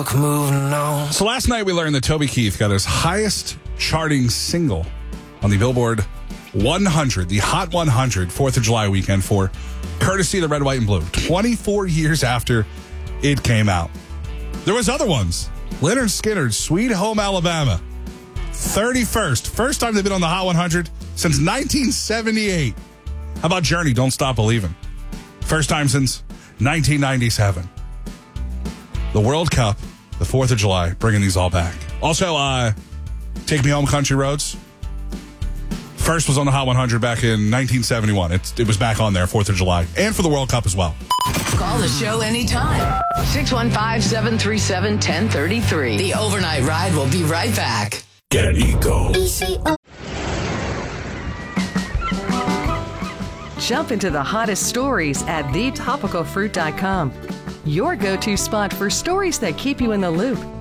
book, moving on. So last night we learned that Toby Keith got his highest charting single on the Billboard 100, the Hot 100, 4th of July weekend for Courtesy of the Red, White, and Blue, 24 years after it came out. There was other ones. Lynyrd Skynyrd's Sweet Home Alabama, 31st. First time they've been on the Hot 100 since 1978. How about Journey, Don't Stop Believing? First time since 1997. The World Cup, the 4th of July, bringing these all back. Also, Take Me Home, Country Roads. First was on the Hot 100 back in 1971. It was back on there, 4th of July. And for the World Cup as well. Call the show anytime. 615-737-1033. The Overnight Ride will be right back. Get an Eco. Jump into the hottest stories at thetopicalfruit.com. Your go-to spot for stories that keep you in the loop.